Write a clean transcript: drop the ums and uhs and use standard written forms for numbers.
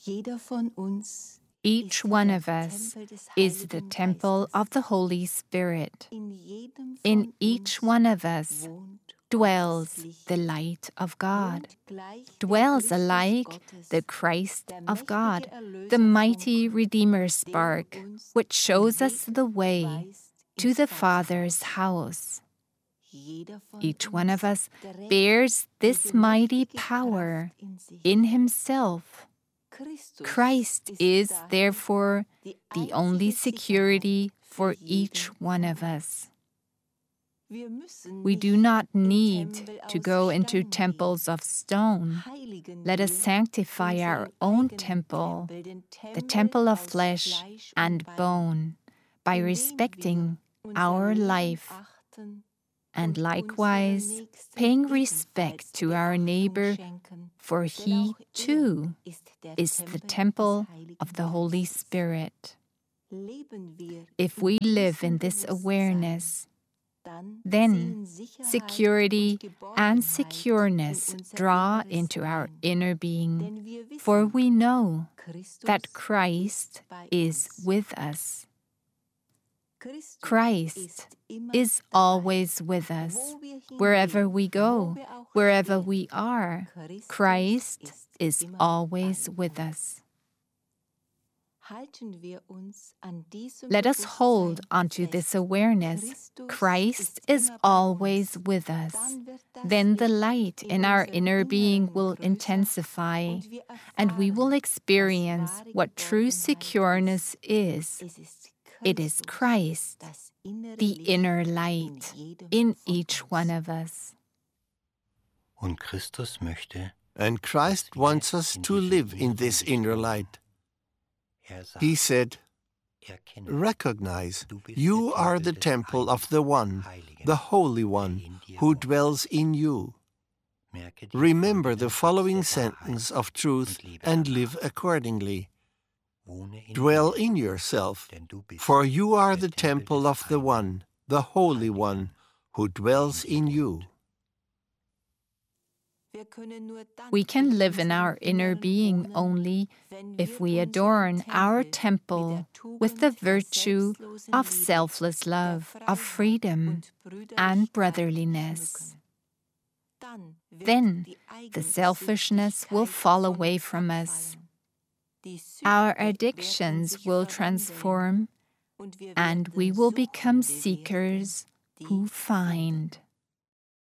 Each one of us is the temple of the Holy Spirit. In each one of us dwells the light of God, dwells alike the Christ of God, the mighty Redeemer spark, which shows us the way to the Father's house. Each one of us bears this mighty power in himself. Christ is, therefore, the only security for each one of us. We do not need to go into temples of stone. Let us sanctify our own temple, the temple of flesh and bone, by respecting our life and likewise paying respect to our neighbor, for he, too, is the temple of the Holy Spirit. If we live in this awareness, then security and secureness draw into our inner being, for we know that Christ is with us. Christ is always with us. Wherever we go, wherever we are, Christ is always with us. Let us hold onto this awareness. Christ is always with us. Then the light in our inner being will intensify, and we will experience what true secureness is. It is Christ, the inner light in each one of us. And Christ wants us to live in this inner light. He said, "Recognize, you are the temple of the One, the Holy One, who dwells in you. Remember the following sentence of truth and live accordingly. Dwell in yourself, for you are the temple of the One, the Holy One, who dwells in you." We can live in our inner being only if we adorn our temple with the virtue of selfless love, of freedom, and brotherliness. Then the selfishness will fall away from us. Our addictions will transform, and we will become seekers who find.